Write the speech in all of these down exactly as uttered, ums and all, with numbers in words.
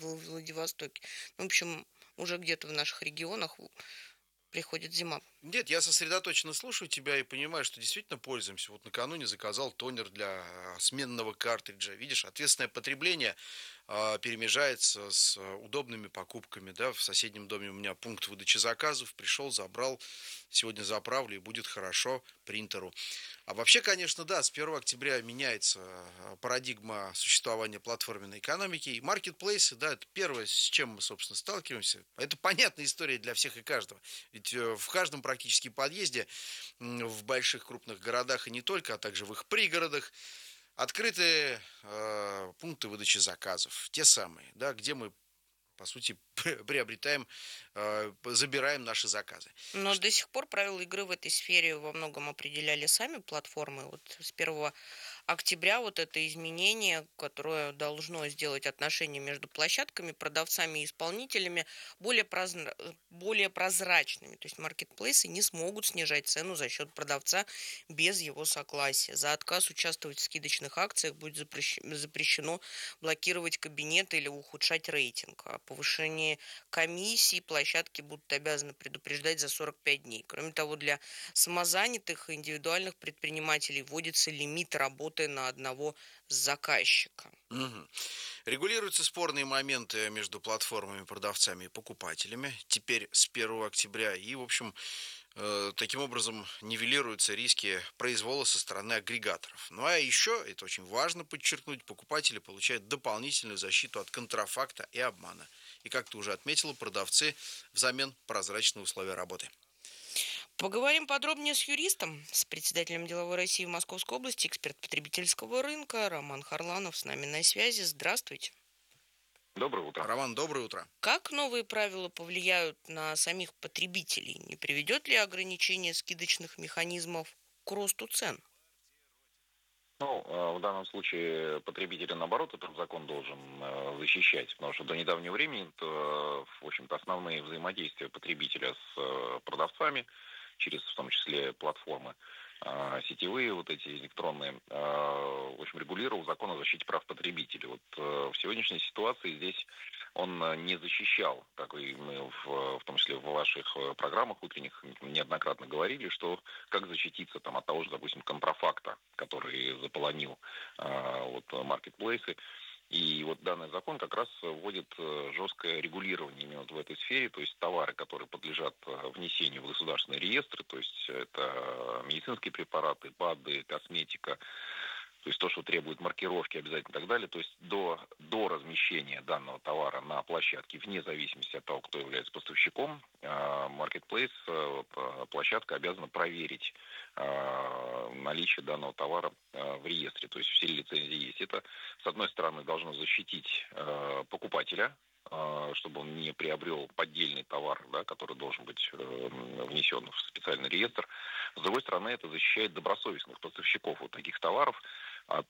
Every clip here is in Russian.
в Владивостоке. В общем, уже где-то в наших регионах приходит зима. Нет, я сосредоточенно слушаю тебя и понимаю, что действительно пользуемся. Вот накануне заказал тонер для а, сменного картриджа. Видишь, ответственное потребление а, перемежается с а, удобными покупками. Да? В соседнем доме у меня пункт выдачи заказов. Пришел, забрал. Сегодня заправлю, и будет хорошо принтеру. А вообще, конечно, да, с первого октября меняется а, парадигма существования платформенной экономики. И маркетплейсы, да, это первое, с чем мы, собственно, сталкиваемся. Это понятная история для всех и каждого. Ведь э, в каждом практически подъезде м, в больших крупных городах и не только, а также в их пригородах открыты э, пункты выдачи заказов. Те самые, да, где мы, по сути, приобретаем, э, забираем наши заказы. Но до сих пор правила игры в этой сфере во многом определяли сами платформы. Вот с первого октября вот это изменение, которое должно сделать отношения между площадками, продавцами и исполнителями более, прозра- более прозрачными. То есть маркетплейсы не смогут снижать цену за счет продавца без его согласия. За отказ участвовать в скидочных акциях будет запрещ- запрещено блокировать кабинеты или ухудшать рейтинг. О повышении комиссии площадки будут обязаны предупреждать за сорок пять дней. Кроме того, для самозанятых и индивидуальных предпринимателей вводится лимит работы на одного заказчика. Мгм. Регулируются спорные моменты между платформами, продавцами и покупателями. Теперь с первого октября. И, в общем, э, таким образом нивелируются риски произвола со стороны агрегаторов. Ну а еще, это очень важно подчеркнуть, покупатели получают дополнительную защиту от контрафакта и обмана. И, как ты уже отметила, продавцы взамен прозрачные условия работы. Поговорим подробнее с юристом, с председателем деловой России в Московской области, эксперт потребительского рынка Роман Харланов с нами на связи. Здравствуйте. Доброе утро. Роман, доброе утро. Как новые правила повлияют на самих потребителей? Не приведет ли ограничение скидочных механизмов к росту цен? Ну, э, в данном случае потребителя, наоборот, этот закон должен э, защищать, потому что до недавнего времени, это, в общем-то, основные взаимодействия потребителя с э, продавцами, через, в том числе, платформы, э, сетевые, вот эти электронные, э, в общем, регулировал закон о защите прав потребителей. Вот э, в сегодняшней ситуации здесь он э, не защищал, как и мы, в, в том числе, в ваших э, программах утренних неоднократно говорили, что как защититься там, от того же, допустим, контрафакта, который заполонил э, вот, маркетплейсы. И вот данный закон как раз вводит э, жесткое регулирование именно вот в этой сфере, то есть товары, которые подлежат э, внесению в государственные реестры, то есть это медицинские препараты, БАДы, косметика, то есть то, что требует маркировки обязательно и так далее, то есть до, до размещения данного товара на площадке, вне зависимости от того, кто является поставщиком, маркетплейс, площадка обязана проверить э, наличие данного товара э, в реестре, то есть все лицензии есть. Это, с одной стороны, должно защитить э, покупателя, э, чтобы он не приобрел поддельный товар, да, который должен быть э, внесен в специальный реестр. С другой стороны, это защищает добросовестных поставщиков вот таких товаров от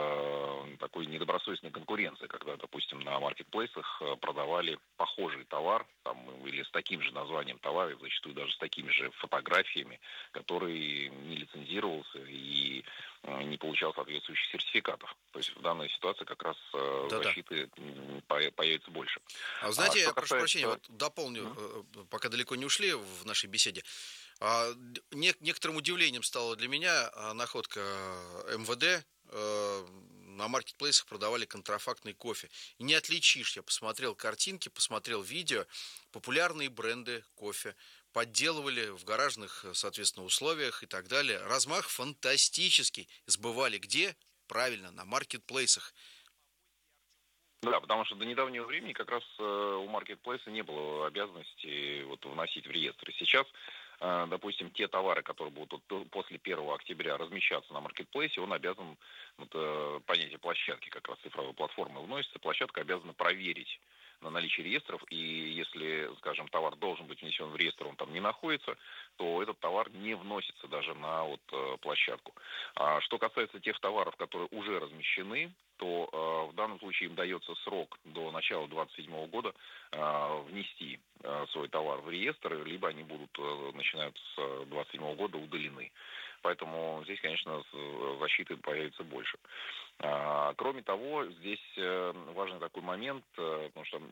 э, такой недобросовестной конкуренции, когда, допустим, на маркетплейсах продавали похожий товар там, или с таким же названием товара, зачастую даже с такими же фотографиями, который не лицензировался и э, не получал соответствующих сертификатов. То есть в данной ситуации как раз э, Да-да. защиты м, по- появится больше. А вы А знаете, что я прошу прощения, касается... вот дополню, Мгм. э, э, пока далеко не ушли в нашей беседе. А, д- не- некоторым удивлением стала для меня а, находка э, эм вэ дэ. э, На маркетплейсах продавали контрафактный кофе. И не отличишь. Я посмотрел картинки, посмотрел видео. Популярные бренды кофе подделывали в гаражных, э, соответственно, условиях и так далее. Размах фантастический. Сбывали где? Правильно, на маркетплейсах. Да, потому что до недавнего времени как раз э, у маркетплейса не было обязанности вот, вносить в реестры. Сейчас, э, допустим, те товары, которые будут вот после первого октября размещаться на маркетплейсе, он обязан, вот, э, понятие площадки, как раз цифровой платформы вносится, площадка обязана проверить на наличие реестров, и если, скажем, товар должен быть внесен в реестр, он там не находится, то этот товар не вносится даже на вот, э, площадку. А что касается тех товаров, которые уже размещены, то э, в данном случае им дается срок до начала двадцать седьмого года э, внести э, свой товар в реестр, либо они будут, э, начинают с двадцать седьмого года, удалены. Поэтому здесь, конечно, защиты появится больше. А, кроме того, здесь э, важный такой момент, э, потому что